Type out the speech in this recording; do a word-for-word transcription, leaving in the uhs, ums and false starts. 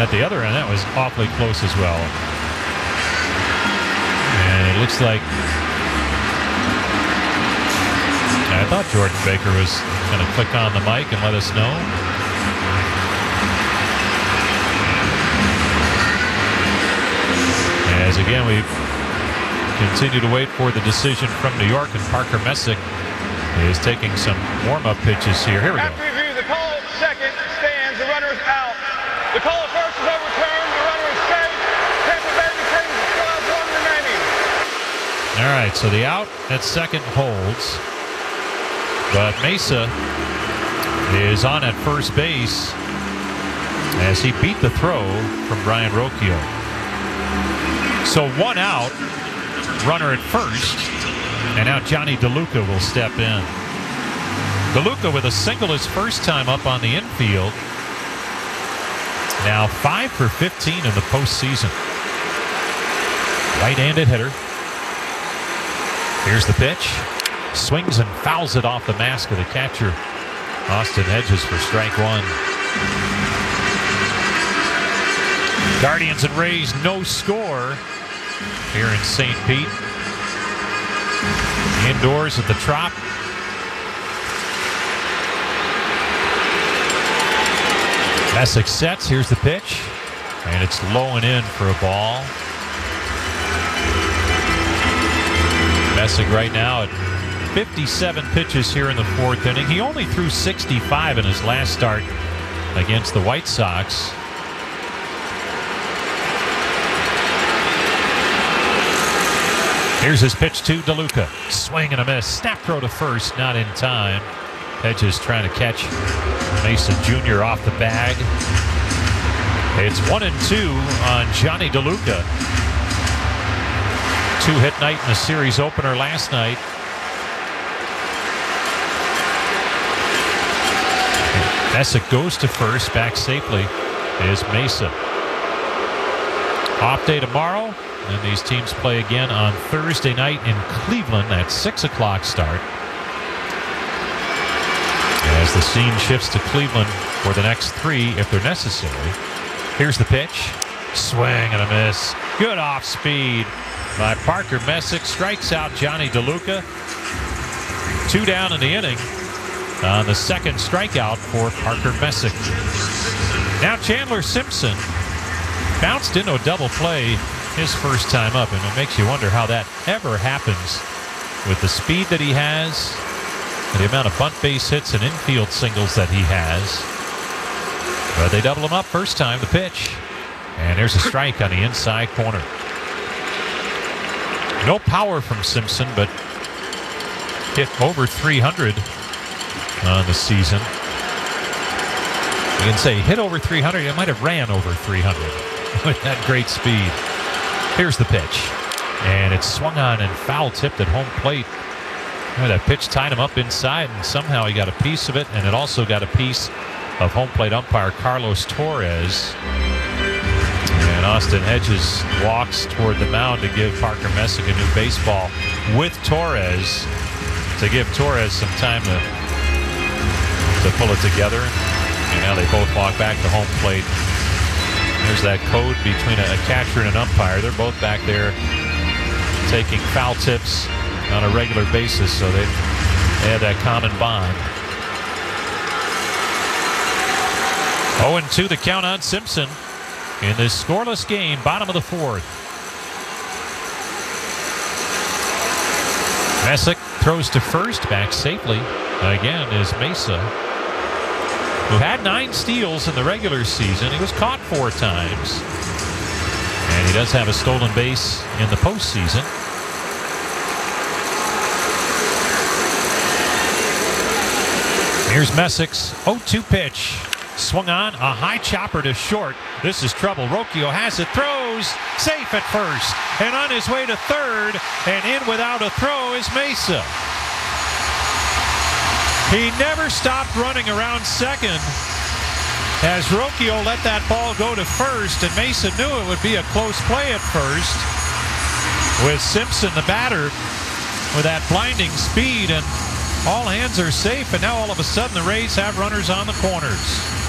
at the other end, that was awfully close as well. And it looks like I thought Jordan Baker was going to click on the mic and let us know. As again, we continue to wait for the decision from New York, and Parker Messick is taking some warm-up pitches here. Here we go. After review, the call at second stands. The runner is out. The call at first is overturned. The runner is safe. Tampa Bay retains still has one remaining. All right, so the out at second holds. But Mesa is on at first base as he beat the throw from Brayan Rocchio. So one out, runner at first, and now Johnny DeLuca will step in. DeLuca with a single his first time up on the infield. Now five for fifteen in the postseason. Right-handed hitter. Here's the pitch. Swings and fouls it off the mask of the catcher, Austin Hedges, for strike one. Guardians and Rays no score here in Saint Pete. Indoors at the Trop. Messick sets. Here's the pitch. And it's low and in for a ball. Messick right now at fifty-seven pitches here in the fourth inning. He only threw sixty-five in his last start against the White Sox. Here's his pitch to DeLuca. Swing and a miss. Snap throw to first, not in time. Hedges trying to catch Mason Junior off the bag. It's one and two on Johnny DeLuca. Two-hit night in the series opener last night. Messick goes to first. Back safely is Mesa. Off day tomorrow, and these teams play again on Thursday night in Cleveland at six o'clock start. As the scene shifts to Cleveland for the next three, if they're necessary. Here's the pitch. Swing and a miss. Good off speed by Parker Messick. Strikes out Johnny DeLuca. Two down in the inning on the second strikeout for Parker Messick. Now Chandler Simpson bounced into a double play his first time up, and it makes you wonder how that ever happens with the speed that he has and the amount of bunt base hits and infield singles that he has. But they double him up first time. The pitch, and there's a strike on the inside corner. No power from Simpson, but hit over three hundred on the season. You can say hit over three hundred. It might have ran over three hundred with that great speed. Here's the pitch, and it's swung on and foul tipped at home plate. Oh, that pitch tied him up inside, and somehow he got a piece of it, and it also got a piece of home plate umpire Carlos Torres. And Austin Hedges walks toward the mound to give Parker Messick a new baseball with Torres to give Torres some time to to pull it together. And now they both walk back to home plate. There's that code between a, a catcher and an umpire. They're both back there taking foul tips on a regular basis, so they, they have that common bond. oh and two the count on Simpson in this scoreless game, bottom of the fourth. Messick throws to first, back safely. Again is Mesa, who had nine steals in the regular season. He was caught four times. And he does have a stolen base in the postseason. Here's Messick's oh two pitch. Swung on, a high chopper to short. This is trouble. Rocchio has it, throws, safe at first. And on his way to third, and in without a throw is Mesa. He never stopped running around second as Rocchio let that ball go to first, and Mesa knew it would be a close play at first with Simpson, the batter, with that blinding speed, and all hands are safe, and now all of a sudden the Rays have runners on the corners.